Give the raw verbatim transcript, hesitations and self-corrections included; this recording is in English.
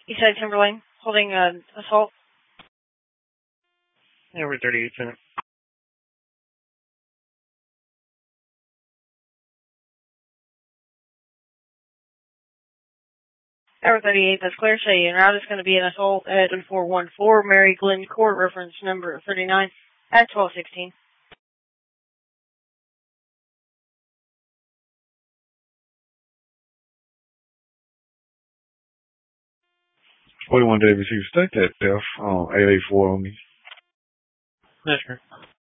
Eastside Timberlane, holding an assault. Number thirty-eight, Senate. Number thirty-eight, that's clear. Say, and route is going to be an assault at four one four Mary Glenn Court, reference number thirty-nine at twelve sixteen. forty-one Davis, you stake that death on eight eighty-four on me. Yes, sir.